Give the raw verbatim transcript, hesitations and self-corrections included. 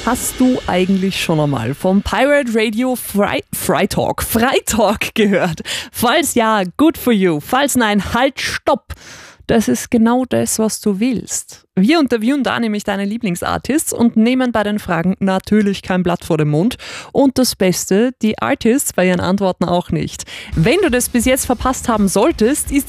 Hast du eigentlich schon einmal vom Pirate Radio Fry, Fry Talk, Freitalk gehört? Falls ja, good for you. Falls nein, halt, stopp. Das ist genau das, was du willst. Wir interviewen da nämlich deine Lieblingsartists und nehmen bei den Fragen natürlich kein Blatt vor den Mund. Und das Beste, die Artists bei ihren Antworten auch nicht. Wenn du das bis jetzt verpasst haben solltest, ist